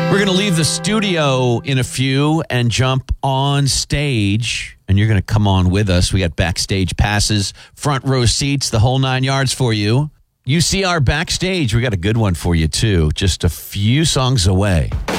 We're going to leave the studio in a few and jump on stage, and you're going to come on with us. We got backstage passes, front row seats, the whole 9 yards for you. UCR Backstage, we got a good one for you, too. Just a few songs away.